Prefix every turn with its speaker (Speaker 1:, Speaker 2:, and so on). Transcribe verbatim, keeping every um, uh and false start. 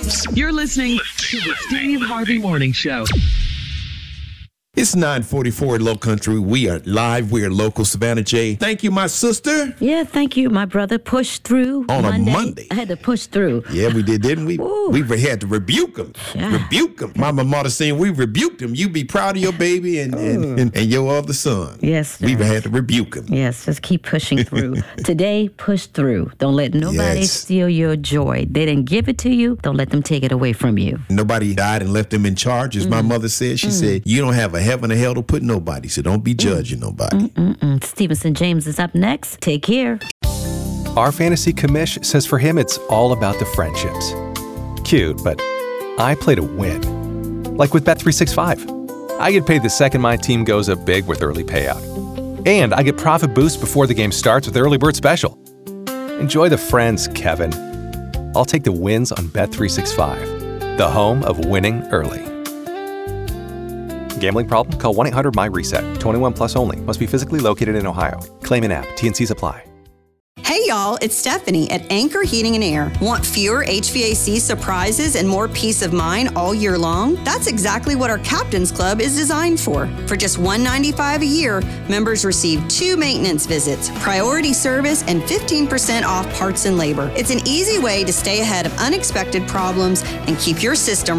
Speaker 1: You're listening to the Steve Harvey Morning Show.
Speaker 2: It's nine forty-four at Low Country. We are live. We are local. Savannah J. Thank you, my sister.
Speaker 3: Yeah, thank you, my brother. Push through
Speaker 2: On
Speaker 3: Monday.
Speaker 2: a Monday.
Speaker 3: I had to push through.
Speaker 2: Yeah, we did, didn't we?
Speaker 3: Ooh.
Speaker 2: We had to rebuke him.
Speaker 3: Yeah.
Speaker 2: Rebuke him. Mama Marta saying we rebuked him. You be proud of your baby and, and, and, and your other son.
Speaker 3: Yes,
Speaker 2: We've
Speaker 3: sir.
Speaker 2: had to rebuke him.
Speaker 3: Yes, just keep pushing through. Today, push through. Don't let nobody
Speaker 2: Yes.
Speaker 3: steal your joy. They didn't give it to you. Don't let them take it away from you.
Speaker 2: Nobody died and left them in charge. As my mother said, she said, you don't have a heaven or hell to put nobody, so don't be judging nobody.
Speaker 3: Mm-mm. Stevenson James is up next. Take care.
Speaker 4: Our fantasy commish says for him it's all about the friendships. Cute, but I play to win. Like with Bet three sixty-five. I get paid the second my team goes up big with early payout. And I get profit boost before the game starts with early bird special. Enjoy the friends, Kevin. I'll take the wins on Bet three sixty-five, the home of winning early. Gambling problem? Call one eight hundred M Y reset. twenty-one plus only. Must be physically located in Ohio. Claim in app. T N Cs apply.
Speaker 5: Hey y'all, it's Stephanie at Anchor Heating and Air. Want fewer H V A C surprises and more peace of mind all year long? That's exactly what our Captain's Club is designed for. For just one hundred ninety-five dollars a year, members receive two maintenance visits, priority service, and fifteen percent off parts and labor. It's an easy way to stay ahead of unexpected problems and keep your system